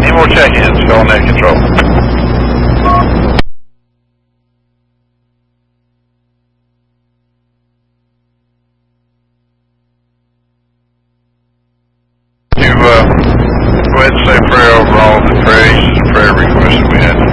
Any more check-ins? Call net control. Go ahead and say prayer over all the prayers and prayer requests that we had